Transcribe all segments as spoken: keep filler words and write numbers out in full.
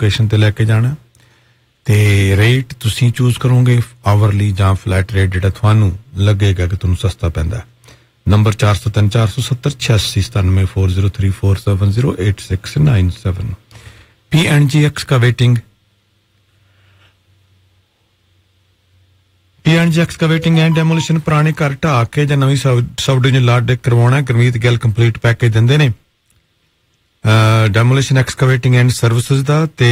location ਤੇ ਲੈ ਕੇ ਜਾਣਾ ਤੇ ਰੇਟ ਤੁਸੀਂ ਚੂਜ਼ ਕਰੋਗੇ ਆਵਰਲੀ ਜਾਂ ਫਲੈਟ ਰੇਟ ਜਿਹੜਾ ਤੁਹਾਨੂੰ ਲੱਗੇਗਾ ਕਿ ਤੁਹਾਨੂੰ ਸਸਤਾ ਪੈਂਦਾ number four oh three four seven zero eight six seven nine four zero three four seven zero eight six nine seven P and G Excavating P and G Excavating and Demolition ਪੁਰਾਣੇ ਘਰ ਢਾਹ ਕੇ ਜਾਂ ਨਵੀਂ sub division ਲਾਟ ਦੇ ਕਰਵਾਉਣਾ Gurmeet Gill complete package ਦਿੰਦੇ ਨੇ demolition excavating and services ਦਾ ਤੇ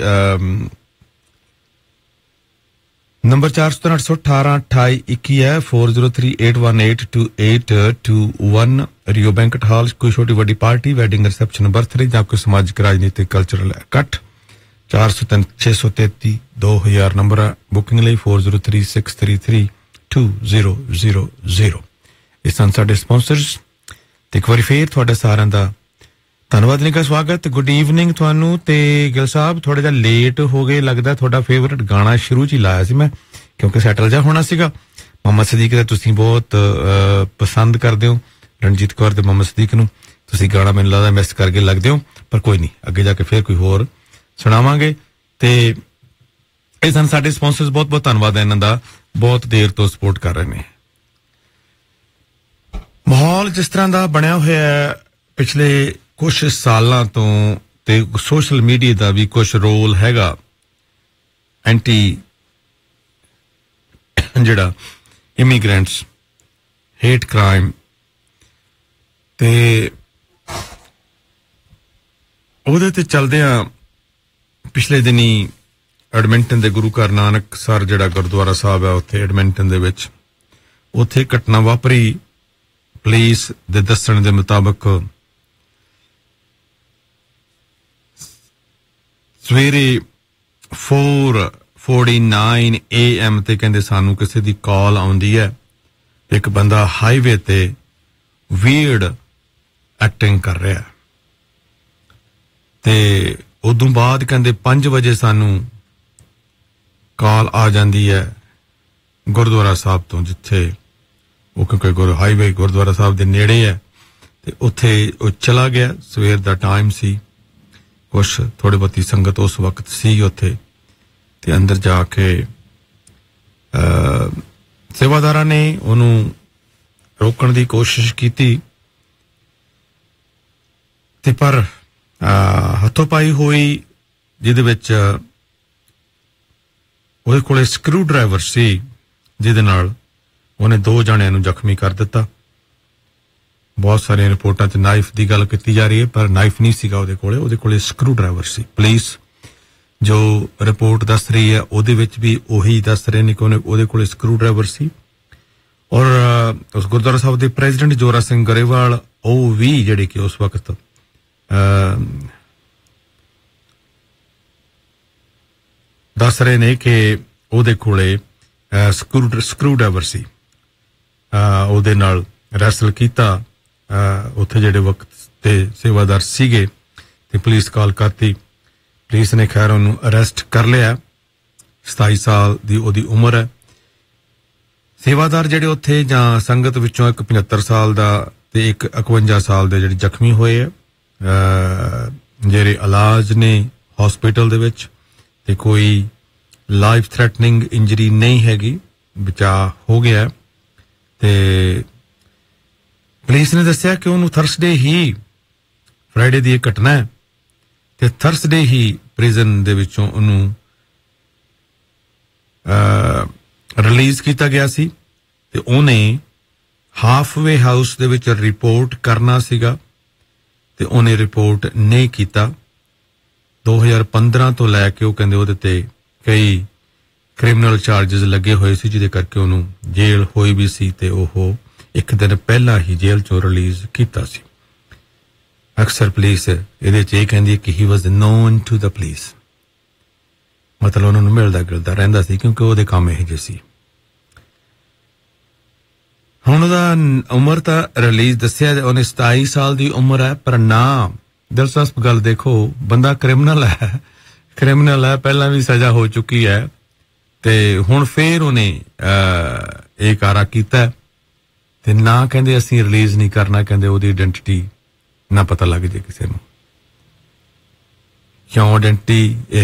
number four oh three eight one eight two two ਹੈ four oh three eight one eight two eight two one ਰਿਓ ਬੈਂਕਟ ਹਾਲ ਕੋਈ ਛੋਟੀ ਵੱਡੀ ਪਾਰਟੀ ਵੈਡਿੰਗ ਰਿਸੈਪਸ਼ਨ ਬਰਥਡੇ ਜਾਂ ਕੋਈ ਸਮਾਜਿਕ ਰਾਜਨੀਤਿਕ ਕਲਚਰਲ ਇਕੱਠ four oh three six three three two thousand number booking ਲਈ four oh three six three three two zero zero zero ਇਹ ਸਨ ਸਾਡੇ ਸਪਾਂਸਰਸ ਤੇ ਇੱਕ ਵਾਰੀ ਫੇਰ ਤੁਹਾਡਾ ਸਾਰਿਆਂ ਦਾ ਧੰਨਵਾਦ ਨਿੱਘਾ ਸਵਾਗਤ ਗੁੱਡ ਈਵਨਿੰਗ ਤੁਹਾਨੂੰ ਤੇ ਗਿਲ ਸਾਹਿਬ ਥੋੜਾ ਜਿਹਾ ਲੇਟ ਹੋ ਗਏ ਲੱਗਦਾ ਤੁਹਾਡਾ ਫੇਵਰਿਟ ਗਾਣਾ ਸ਼ੁਰੂ ਚ ਹੀ ਲਾਇਆ ਸੀ ਮੈਂ ਕਿਉਂਕਿ ਸੈਟਲ ਜਾ ਹੋਣਾ ਸੀਗਾ ਮੁਹੰਮਦ ਸਦੀਕ ਦਾ ਤੁਸੀਂ ਬਹੁਤ ਪਸੰਦ ਕਰਦੇ ਹੋ ਰਣਜੀਤ ਕੌਰ ਤੇ ਮੁਹੰਮਦ ਸਦੀਕ ਨੂੰ ਤੁਸੀਂ ਗਾਣਾ ਮੈਨੂੰ ਲੱਗਦਾ ਮਿਸ ਕਰਕੇ ਲੱਗਦੇ ਹੋ ਪਰ ਕੋਈ ਨਹੀਂ ਅੱਗੇ ਜਾ ਕੇ ਫੇਰ ਕੋਈ ਹੋਰ ਸੁਣਾਵਾਂਗੇ ਤੇ ਇਹ ਸਨ ਸਾਡੇ ਸਪਾਂਸਰਸ ਬਹੁਤ ਬਹੁਤ ਧੰਨਵਾਦ ਹੈ ਇਹਨਾਂ ਦਾ ਬਹੁਤ ਦੇਰ ਤੋਂ ਸਪੋਰਟ ਕਰ ਰਹੇ ਨੇ ਮਾਹੌਲ ਜਿਸ ਤਰ੍ਹਾਂ ਦਾ ਬਣਿਆ ਹੋਇਆ ਹੈ ਪਿਛਲੇ ਕੁਝ ਸਾਲਾਂ ਤੋਂ ਤੇ ਸੋਸ਼ਲ ਮੀਡੀਆ ਦਾ ਵੀ ਕੁਝ ਰੋਲ ਹੈਗਾ ਐਂਟੀ ਜਿਹੜਾ ਇਮੀਗ੍ਰੈਂਟਸ ਹੇਟ ਕ੍ਰਾਈਮ ਤੇ ਉਹਦੇ ਤੇ ਚੱਲਦੇ ਆ ਪਿਛਲੇ ਦਿਨੀ ਐਡਮਿੰਟਨ ਦੇ ਗੁਰੂ ਘਰ ਨਾਨਕ ਸਰ ਜਿਹੜਾ ਗੁਰਦੁਆਰਾ ਸਾਹਿਬ ਹੈ ਉੱਥੇ ਐਡਮਿੰਟਨ ਦੇ ਵਿੱਚ ਉੱਥੇ ਘਟਨਾ ਵਾਪਰੀ ਪੁਲਿਸ ਦੇ ਦੱਸਣ ਦੇ ਮੁਤਾਬਕ ਸਵੇਰੇ four forty-nine A M ਤੇ ਕਹਿੰਦੇ ਸਾਨੂੰ ਕਿਸੇ ਦੀ ਕਾਲ ਆਉਂਦੀ ਹੈ ਇੱਕ ਬੰਦਾ ਹਾਈਵੇ ਤੇ ਵੀਅਰਡ ਐਕਟਿੰਗ ਕਰ ਰਿਹਾ ਤੇ ਉਦੋਂ ਬਾਅਦ ਕਹਿੰਦੇ five ਵਜੇ ਸਾਨੂੰ ਕਾਲ ਆ ਜਾਂਦੀ ਹੈ ਗੁਰਦੁਆਰਾ ਸਾਹਿਬ ਤੋਂ ਜਿੱਥੇ ਉਹ ਕਿਉਂਕਿ ਗੁਰ ਹਾਈਵੇ ਗੁਰਦੁਆਰਾ ਸਾਹਿਬ ਦੇ ਨੇੜੇ ਹੈ ਤੇ ਉੱਥੇ ਉਹ ਚਲਾ ਗਿਆ ਸਵੇਰ ਦਾ ਟਾਈਮ ਸੀ ਕੁਛ ਥੋੜੀ ਬਹੁਤੀ ਸੰਗਤ ਉਸ ਵਕਤ ਸੀ ਉੱਥੇ ਤੇ ਅੰਦਰ ਜਾ ਕੇ ਸੇਵਾਦਾਰਾਂ ਨੇ ਉਹਨੂੰ ਰੋਕਣ ਦੀ ਕੋਸ਼ਿਸ਼ ਕੀਤੀ ਤੇ ਪਰ ਹੱਥੋਂ ਪਾਈ ਹੋਈ ਜਿਹਦੇ ਵਿੱਚ ਉਹਦੇ ਕੋਲੇ ਸਕਰੂ ਡਰਾਈਵਰ ਸੀ ਜਿਹਦੇ ਨਾਲ ਉਹਨੇ ਦੋ ਜਣਿਆਂ ਨੂੰ ਜ਼ਖਮੀ ਕਰ ਦਿੱਤਾ ਬਹੁਤ ਸਾਰੀਆਂ ਰਿਪੋਰਟਾਂ 'ਚ ਨਾਈਫ ਦੀ ਗੱਲ ਕੀਤੀ ਜਾ ਰਹੀ ਹੈ ਪਰ ਨਾਈਫ ਨਹੀਂ ਸੀਗਾ ਉਹਦੇ ਕੋਲੇ ਉਹਦੇ ਕੋਲੇ ਸਕਰੂ ਡਰਾਈਵਰ ਸੀ ਪੁਲਿਸ ਜੋ ਰਿਪੋਰਟ ਦੱਸ ਰਹੀ ਹੈ ਉਹਦੇ ਵਿੱਚ ਵੀ ਉਹੀ ਦੱਸ ਰਹੇ ਨੇ ਕਿ ਉਹਨੇ ਉਹਦੇ ਕੋਲੇ ਸਕਰੂ ਡਰਾਈਵਰ ਸੀ ਔਰ ਉਸ ਗੁਰਦੁਆਰਾ ਸਾਹਿਬ ਦੇ ਪ੍ਰੈਜ਼ੀਡੈਂਟ ਜੋਰਾ ਸਿੰਘ ਗਰੇਵਾਲ ਉਹ ਵੀ ਜਿਹੜੇ ਕਿ ਉਸ ਵਕਤ ਦੱਸ ਰਹੇ ਨੇ ਕਿ ਉਹਦੇ ਕੋਲੇ ਸਕਰੂ ਸਕਰੂ ਡਰਾਈਵਰ ਸੀ ਉਹਦੇ ਨਾਲ ਰੈਸਲ ਕੀਤਾ ਉੱਥੇ ਜਿਹੜੇ ਵਕਤ ਤੇ ਸੇਵਾਦਾਰ ਸੀਗੇ ਤੇ ਪੁਲਿਸ ਕਾਲ ਕਰਤੀ ਪੁਲਿਸ ਨੇ ਖੈਰ ਉਹਨੂੰ ਅਰੈਸਟ ਕਰ ਲਿਆ ਸਤਾਈ ਸਾਲ ਦੀ ਉਹਦੀ ਉਮਰ ਹੈ ਸੇਵਾਦਾਰ ਜਿਹੜੇ ਉੱਥੇ ਜਾਂ ਸੰਗਤ ਵਿੱਚੋਂ ਇੱਕ ਪਝੱਤਰ ਸਾਲ ਦਾ ਤੇ ਇੱਕ ਇਕਵੰਜਾ ਸਾਲ ਦੇ ਜਿਹੜੇ ਜ਼ਖਮੀ ਹੋਏ ਆ ਜਿਹੜੇ ਇਲਾਜ ਨੇ ਹਸਪੀਟਲ ਦੇ ਵਿੱਚ ਤੇ ਕੋਈ ਲਾਈਫ ਥ੍ਰੈਟਨਿੰਗ ਇੰਜਰੀ ਨਹੀਂ ਹੈਗੀ ਬਚਾਅ ਹੋ ਗਿਆ ਤੇ ਪੁਲਿਸ ਨੇ ਦੱਸਿਆ ਕਿ ਉਹਨੂੰ ਥਰਸਡੇ ਹੀ ਫਰਾਈਡੇ ਦੀ ਇਹ ਘਟਨਾ ਹੈ ਤੇ ਥਰਸਡੇ ਹੀ ਪ੍ਰਿਜ਼ਨ ਦੇ ਵਿੱਚੋਂ ਉਹਨੂੰ ਰਿਲੀਜ਼ ਕੀਤਾ ਗਿਆ ਸੀ ਤੇ ਉਹਨੇ ਹਾਫਵੇ ਹਾਊਸ ਦੇ ਵਿੱਚ ਰਿਪੋਰਟ ਕਰਨਾ ਸੀਗਾ ਤੇ ਉਹਨੇ ਰਿਪੋਰਟ ਨਹੀਂ ਕੀਤਾ ਦੋ ਹਜ਼ਾਰ ਪੰਦਰਾਂ ਤੋਂ ਲੈ ਕੇ ਉਹ ਕਹਿੰਦੇ ਉਹਦੇ ਤੇ ਕਈ ਕ੍ਰਿਮੀਨਲ ਚਾਰजेस ਲੱਗੇ ਹੋਏ ਸੀ ਜਿਹਦੇ ਕਰਕੇ ਉਹਨੂੰ ਜੇਲ੍ਹ ਹੋਈ ਵੀ ਸੀ ਤੇ ਉਹ ਇੱਕ ਦਿਨ ਪਹਿਲਾਂ ਹੀ ਜੇਲ੍ਹ ਚੋਂ ਰਿਲੀਜ਼ ਕੀਤਾ ਸੀ ਅਕਸਰ ਪੁਲਿਸ ਇਹਦੇ 'ਚ ਇਹ ਕਹਿੰਦੀ ਕਿ ਹੀ ਵਾਜ਼ ਨੋਨ ਟੂ ਦ ਪੁਲਿਸ ਮਤਲਬ ਉਹਨਾਂ ਨੂੰ ਮਿਲਦਾ ਗਿਲਦਾ ਰਹਿੰਦਾ ਸੀ ਕਿਉਂਕਿ ਉਹਦੇ ਕੰਮ ਇਹ ਜਿਹੇ ਸੀ ਹੁਣ ਉਹਦਾ ਉਮਰ ਤਾਂ ਰਿਲੀਜ਼ ਦੱਸਿਆ ਉਹਨੇ ਸਤਾਈ ਸਾਲ ਦੀ ਉਮਰ ਹੈ ਪਰ ਨਾ ਦਿਲਚਸਪ ਗੱਲ ਦੇਖੋ ਬੰਦਾ ਕ੍ਰਿਮੀਨਲ ਹੈ ਕ੍ਰਿਮੀਨਲ ਹੈ ਪਹਿਲਾਂ ਵੀ ਸਜ਼ਾ ਹੋ ਚੁੱਕੀ ਹੈ ਤੇ ਹੁਣ ਫੇਰ ਉਹਨੇ ਇਹ ਕਾਰਾ ਕੀਤਾ ਤੇ ਨਾ ਕਹਿੰਦੇ ਅਸੀਂ ਰਿਲੀਜ਼ ਨਹੀਂ ਕਰਨਾ ਕਹਿੰਦੇ ਉਹਦੀ ਆਇਡੈਂਟੀਟੀ ਨਾ ਪਤਾ ਲੱਗ ਜੇ ਕਿਸੇ ਨੂੰ ਕਿਉਂ ਆਇਡੈਂਟੀਟੀ